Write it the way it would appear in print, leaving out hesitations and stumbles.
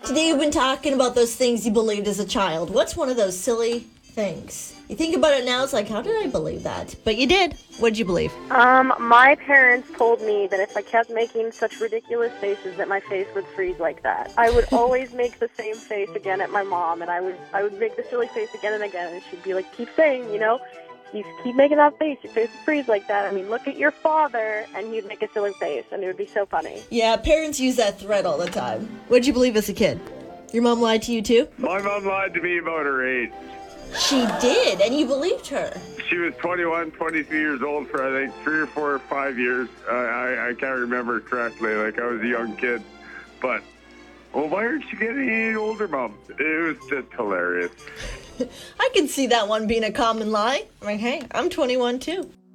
Today we've been talking about those things you believed as a child. What's one of those silly things? You think about it now, it's like, how did I believe that? But you did. What did you believe? My parents told me that if I kept making such ridiculous faces that my face would freeze like that. I would always make the same face again at my mom, and I would make the silly face again and again, and she'd be like, keep saying, keep making that face, your face would freeze like that. I mean, look at your father, and he'd make a silly face, and it would be so funny. Yeah, parents use that thread all the time. What did you believe as a kid? Your mom lied to you too? My mom lied to me about her age. She did, and you believed her. She was 21, 22 years old for, I think, 3 or 4 or 5 years. I can't remember correctly. Like, I was a young kid. But, well, why aren't you getting any older, Mom? It was just hilarious. I can see that one being a common lie. I'm like, hey, I'm 21 too.